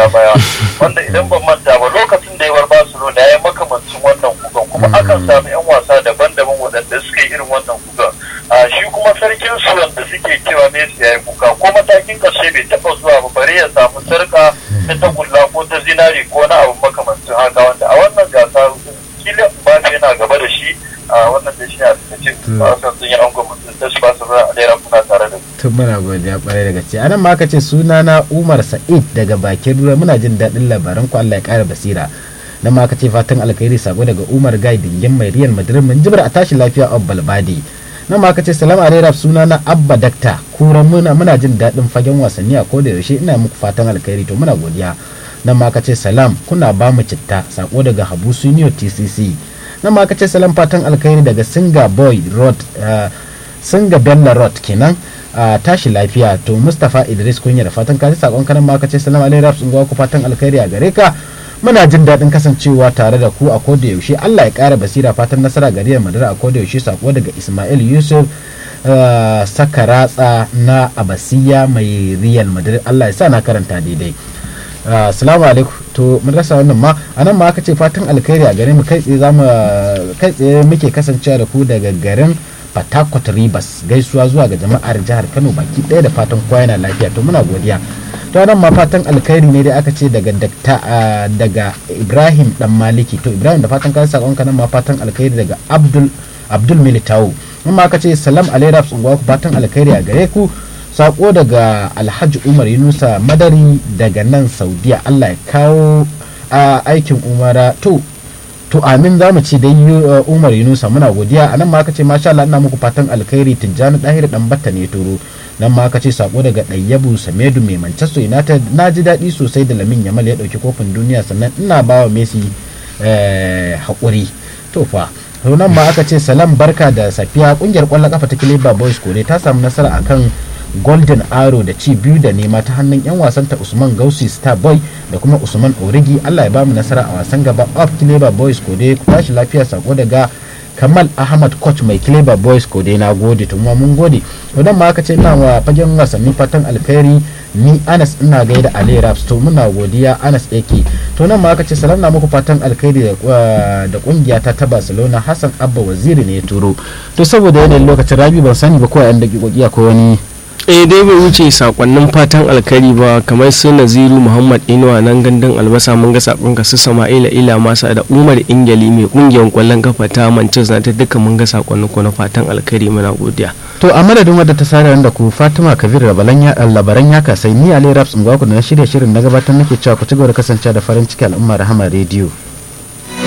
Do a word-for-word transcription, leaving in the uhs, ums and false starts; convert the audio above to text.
baya wanda idan ban manta ba lokacin da ya bar Barcelona ya yi makamancin wannan kukan kuma akan samu yan wasa daban-daban waɗanda suke irin wannan kukan shi kuma sarkin su wanda suke cewa Messi ya yi kuka ko matakin ƙarshe bai taɓa zuwa ba bare ya samu sarka ta tagulla ko ta zinari ko na abu makamancin haka wanda a wannan gasa kila Mbappe yana gaba da shi a wannan da shi a cikin wasan sun yi angon mutum ta shi ba su a daira kuna tare da tun muna godiya kwarai da gaske anan ma aka ce suna na Umar Sa'id daga bakin ruwa muna jin daɗin labaran ku Allah ya ƙara basira nan ma aka ce fatan alkhairi sako daga Umar Gai dingin mai Real Madrid mun jibra a tashi lafiya Abbal Badi nan ma aka ce salamu alaikum suna na Abba Dakta kuran muna muna jin daɗin fagen wasanni a koda yaushe ina muku fatan alkhairi to muna godiya nan ma aka ce salam kuna ba mu citta sako daga Habu Senior T C C nan ma aka ce salam fatan alkhairi daga Singa Boy Road Singa Bella Road kenan tashi lafiya to Mustapha Idris kunya da fatan kaji sakon kanan ma aka ce salam alaikum sun ga ku fatan alkhairi a gare ka muna jin daɗin kasancewa tare da ku a koda yaushe Allah ya ƙara basira fatan nasara ga Real Madrid a koda yaushe sako daga Ismail Yusuf saka ratsa na Abasiya mai Real Madrid Allah ya sa na karanta daidai assalamu alaikum to mun rasa wannan ma anan ma aka ce fatan alkhairi a gare mu kai tsaye zamu kai tsaye muke kasancewa da ku daga garin Port Rivers gaisuwa zuwa ga jama'ar jihar Kano baki ɗaya da fatan kowa yana lafiya to muna godiya to nan ma fatan alkhairi ne dai aka ce daga dakta daga Ibrahim dan Maliki to Ibrahim da fatan kai sakon ka nan ma fatan alkhairi daga Abdul Abdul Militao amma aka ce salam alaikum unguwa ku fatan alkhairi a gare ku sako daga Alhaji Umar Yunusa Madari daga nan Saudiya Allah ya kawo aikin umara to to amin za mu ci dai Umar Yunusa muna godiya anan ma aka ce masha Allah ina muku fatan alkhairi Tijjani Dahir dan Batta ne turo nan ma aka ce sako daga Dayyabu Samedu mai Manchester United na ji daɗi sosai da Lamin Yamal ya ɗauki kofin duniya sannan ina ba wa Messi haƙuri to fa to nan ma aka ce salam barka da safiya kungiyar ƙwallon kafa ta Kileba Boys Kore ta samu nasara akan Golden Arrow da ci biyu da nema ta hannun yan wasanta Usman Gausi Starboy da kuma Usman Origi Allah ya bamu nasara a wasan gaba of Kileba Boys Kode ku tashi lafiya sako daga Kamal Ahmad coach mai Kileba Boys Kode na gode to mu mun gode to ma aka ce ina wa fagen wasanni fatan alkhairi ni Anas ina gaida Ali Raps to muna godiya Anas yake to nan ma aka ce salam na muku fatan alkhairi da da kungiya ta ta Barcelona Hassan Abba Waziri ne ya turo to saboda yanayin lokacin Rabi ban sani ba ko yan dakikoki ko wani eh dai bai wuce sakonnin fatan alkhairi ba kamar su Naziru Muhammad Inuwa nan gandun albasa mun ga sakon ka su Sama'ila Ila Masa da Umar Ingali mai kungiyar kwallon kafa ta Manchester ta duka mun ga sakonnin ku na fatan alkhairi muna godiya to a madadin wadda ta sare da ku Fatima Kabir Rabalan ya labaran ya kasai ni Ali Raps ngwa ku na shirye shirin na gabatar nake cewa ku ci gaba da kasancewa da farin ciki al'umma Rahama Radio.